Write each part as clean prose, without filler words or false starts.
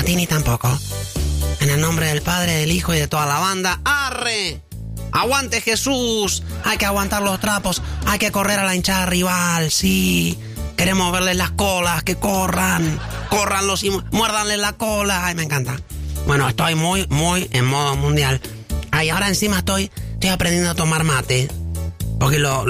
Santini tampoco. En el nombre del Padre, del Hijo y de toda la banda, ¡arre! ¡Aguante Jesús! Hay que aguantar los trapos, hay que correr a la hinchada rival, sí. Queremos verles las colas, que corran. Córranlos y muérdanles la cola. Ay, me encanta. Bueno, estoy muy en modo mundial. Ay, ahora encima estoy aprendiendo a tomar mate. Porque los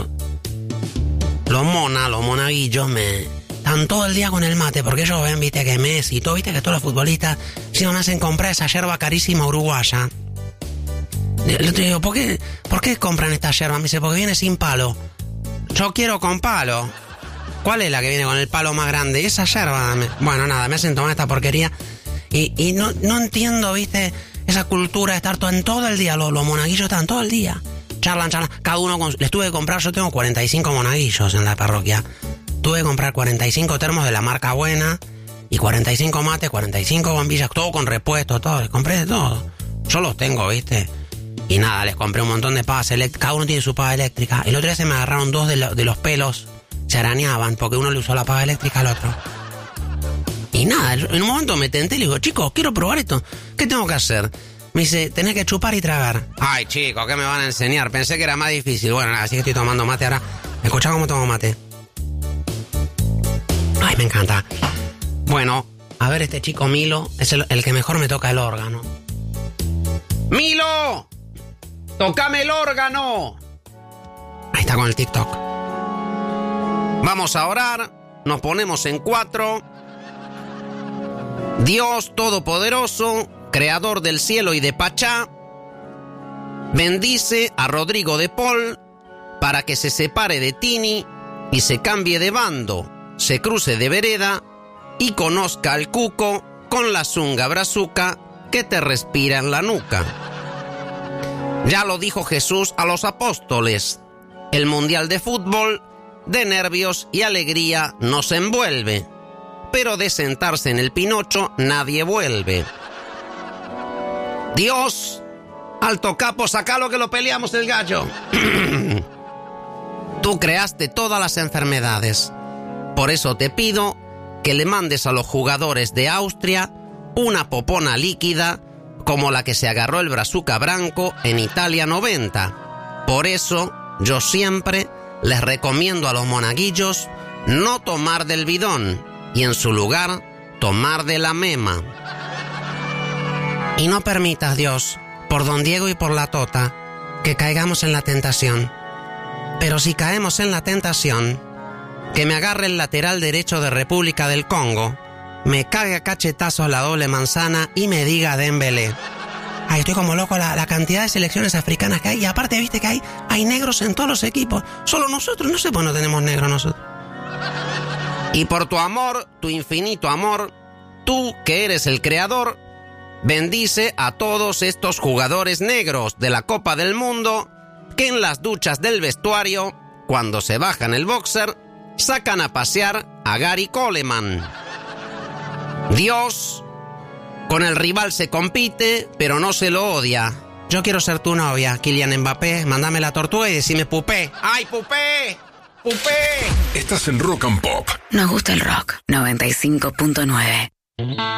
monaguillos están todo el día con el mate. Porque ellos ven, viste, que Messi y todo, viste, que todos los futbolistas si no me hacen comprar esa yerba carísima uruguaya. Le digo, ¿por qué compran esta yerba? Me dice, porque viene sin palo. Yo quiero con palo. ¿Cuál es la que viene con el palo más grande? Esa yerba. Bueno, nada, me hacen tomar esta porquería. Y no entiendo, viste, esa cultura de estar todo el día. Los monaguillos están todo el día. Charlan. Cada uno les tuve que comprar, yo tengo 45 monaguillos en la parroquia. Tuve que comprar 45 termos de la marca buena. Y 45 mates, 45 bombillas, todo con repuesto, todo. Les compré de todo. Yo los tengo, viste. Y nada, les compré un montón de pavas eléctricas. Cada uno tiene su pava eléctrica. El otro día se me agarraron dos de los pelos. Se arañaban porque uno le usó la pava eléctrica al otro. Y nada, en un momento me tenté y le digo, chicos, quiero probar esto. ¿Qué tengo que hacer? Me dice, tenés que chupar y tragar. Ay, chicos, ¿qué me van a enseñar? Pensé que era más difícil. Bueno, nada, así que estoy tomando mate ahora. ¿Escuchás cómo tomo mate? Ay, me encanta. Bueno, a ver, este chico Milo es el que mejor me toca el órgano. ¡Milo! ¡Tócame el órgano! Ahí está con el TikTok. Vamos a orar, nos ponemos en 4. Dios Todopoderoso, Creador del cielo y de Pachá, bendice a Rodrigo de Paul para que se separe de Tini y se cambie de bando, se cruce de vereda y conozca al cuco con la zunga brazuca que te respira en la nuca. Ya lo dijo Jesús a los apóstoles, el mundial de fútbol de nervios y alegría nos envuelve, pero de sentarse en el Pinocho nadie vuelve. Dios, alto capo, sacalo que lo peleamos el gallo. Tú creaste todas las enfermedades, por eso te pido que le mandes a los jugadores de Austria una popona líquida como la que se agarró el Brazuca Branco en Italia 90. Por eso yo siempre les recomiendo a los monaguillos no tomar del bidón y en su lugar tomar de la mema. Y no permitas, Dios, por don Diego y por la Tota, que caigamos en la tentación. Pero si caemos en la tentación, que me agarre el lateral derecho de República del Congo, me cague a cachetazos la doble manzana y me diga Dembélé. Ay, estoy como loco la cantidad de selecciones africanas que hay. Y aparte, viste que hay negros en todos los equipos. Solo nosotros, no sé por qué no tenemos negros nosotros. Y por tu amor, tu infinito amor, tú que eres el creador, bendice a todos estos jugadores negros de la Copa del Mundo que en las duchas del vestuario, cuando se bajan el boxer, sacan a pasear a Gary Coleman. Dios, con el rival se compite, pero no se lo odia. Yo quiero ser tu novia, Kylian Mbappé. Mándame la tortuga y decime pupé. ¡Ay, pupé! ¡Pupé! Estás en Rock and Pop. Nos gusta el rock. 95.9.